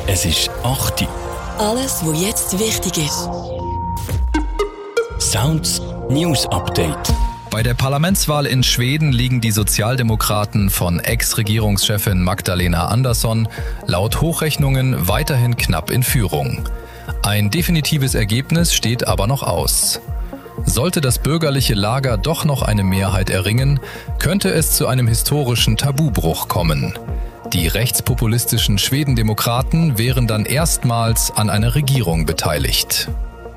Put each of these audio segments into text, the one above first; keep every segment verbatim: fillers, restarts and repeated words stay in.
Es ist acht Uhr. Alles, was jetzt wichtig ist. Sounds News Update. Bei der Parlamentswahl in Schweden liegen die Sozialdemokraten von Ex-Regierungschefin Magdalena Andersson laut Hochrechnungen weiterhin knapp in Führung. Ein definitives Ergebnis steht aber noch aus. Sollte das bürgerliche Lager doch noch eine Mehrheit erringen, könnte es zu einem historischen Tabubruch kommen. Die rechtspopulistischen Schwedendemokraten wären dann erstmals an einer Regierung beteiligt.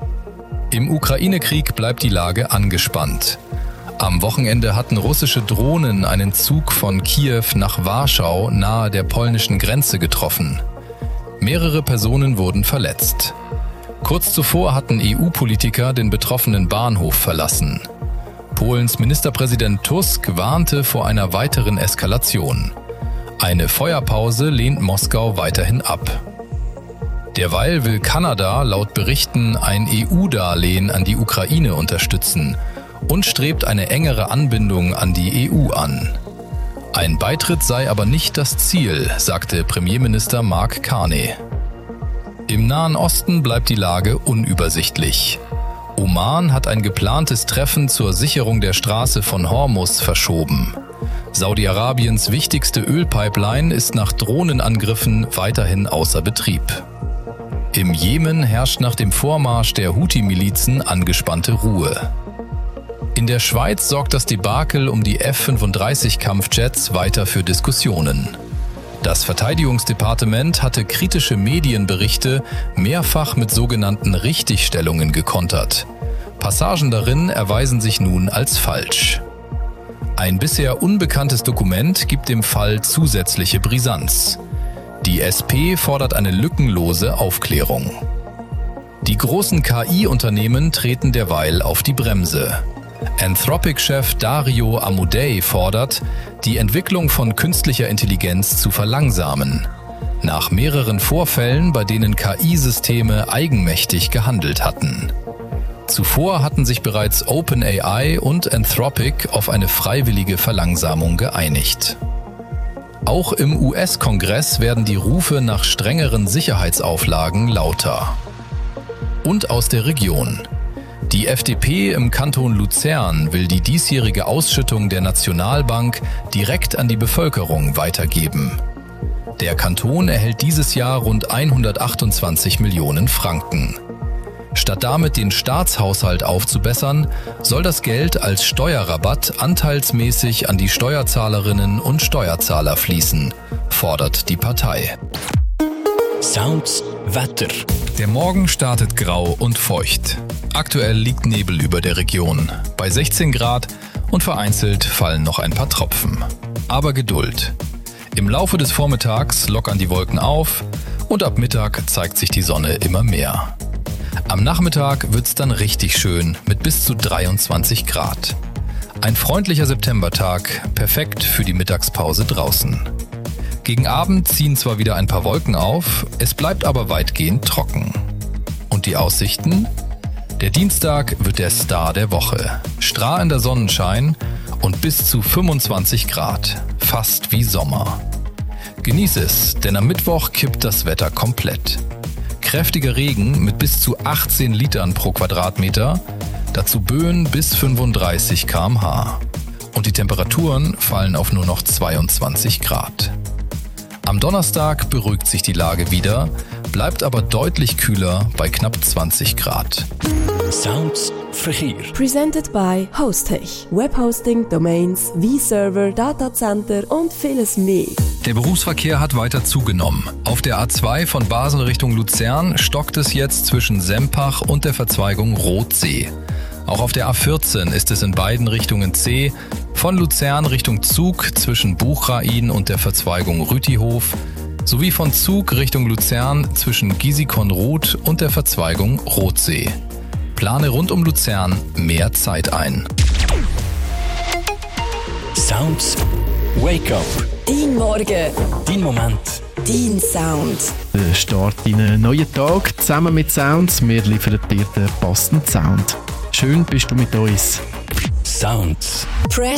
Im Ukraine-Krieg bleibt die Lage angespannt. Am Wochenende hatten russische Drohnen einen Zug von Kiew nach Warschau nahe der polnischen Grenze getroffen. Mehrere Personen wurden verletzt. Kurz zuvor hatten E U-Politiker den betroffenen Bahnhof verlassen. Polens Ministerpräsident Tusk warnte vor einer weiteren Eskalation. Eine Feuerpause lehnt Moskau weiterhin ab. Derweil will Kanada laut Berichten ein E U-Darlehen an die Ukraine unterstützen und strebt eine engere Anbindung an die E U an. Ein Beitritt sei aber nicht das Ziel, sagte Premierminister Mark Carney. Im Nahen Osten bleibt die Lage unübersichtlich. Oman hat ein geplantes Treffen zur Sicherung der Straße von Hormuz verschoben. Saudi-Arabiens wichtigste Ölpipeline ist nach Drohnenangriffen weiterhin außer Betrieb. Im Jemen herrscht nach dem Vormarsch der Houthi-Milizen angespannte Ruhe. In der Schweiz sorgt das Debakel um die F fünfunddreißig Kampfjets weiter für Diskussionen. Das Verteidigungsdepartement hatte kritische Medienberichte mehrfach mit sogenannten Richtigstellungen gekontert. Passagen darin erweisen sich nun als falsch. Ein bisher unbekanntes Dokument gibt dem Fall zusätzliche Brisanz. Die S P fordert eine lückenlose Aufklärung. Die großen K I-Unternehmen treten derweil auf die Bremse. Anthropic-Chef Dario Amodei fordert, die Entwicklung von künstlicher Intelligenz zu verlangsamen. Nach mehreren Vorfällen, bei denen K I-Systeme eigenmächtig gehandelt hatten. Zuvor hatten sich bereits OpenAI und Anthropic auf eine freiwillige Verlangsamung geeinigt. Auch im U S-Kongress werden die Rufe nach strengeren Sicherheitsauflagen lauter. Und aus der Region. Die F D P im Kanton Luzern will die diesjährige Ausschüttung der Nationalbank direkt an die Bevölkerung weitergeben. Der Kanton erhält dieses Jahr rund hundertachtundzwanzig Millionen Franken. Statt damit den Staatshaushalt aufzubessern, soll das Geld als Steuerrabatt anteilsmäßig an die Steuerzahlerinnen und Steuerzahler fließen, fordert die Partei. Sounds Wetter. Der Morgen startet grau und feucht. Aktuell liegt Nebel über der Region, bei sechzehn Grad und vereinzelt fallen noch ein paar Tropfen. Aber Geduld. Im Laufe des Vormittags lockern die Wolken auf und ab Mittag zeigt sich die Sonne immer mehr. Am Nachmittag wird's dann richtig schön mit bis zu dreiundzwanzig Grad. Ein freundlicher Septembertag, perfekt für die Mittagspause draußen. Gegen Abend ziehen zwar wieder ein paar Wolken auf, es bleibt aber weitgehend trocken. Und die Aussichten? Der Dienstag wird der Star der Woche. Strahlender Sonnenschein und bis zu fünfundzwanzig Grad. Fast wie Sommer. Genieß es, denn am Mittwoch kippt das Wetter komplett. Kräftiger Regen mit bis zu achtzehn Litern pro Quadratmeter, dazu Böen bis fünfunddreißig Kilometer pro Stunde. Und die Temperaturen fallen auf nur noch zweiundzwanzig Grad. Am Donnerstag beruhigt sich die Lage wieder, bleibt aber deutlich kühler bei knapp zwanzig Grad. Sounds Verkehr. Presented by Hostech. Webhosting, Domains, V-Server, Datacenter und vieles mehr. Der Berufsverkehr hat weiter zugenommen. Auf der A zwei von Basel Richtung Luzern stockt es jetzt zwischen Sempach und der Verzweigung Rothsee. Auch auf der A vierzehn ist es in beiden Richtungen zäh, von Luzern Richtung Zug zwischen Buchrain und der Verzweigung Rütihof, sowie von Zug Richtung Luzern zwischen Giesicon-Roth und der Verzweigung Rothsee. Plane rund um Luzern mehr Zeit ein. Sounds Wake Up. Dein Morgen. Dein Moment. Dein Sound. Der Start in einen neuen Tag zusammen mit Sounds. Wir liefern dir den passenden Sound. Schön bist du mit uns. Sounds. Press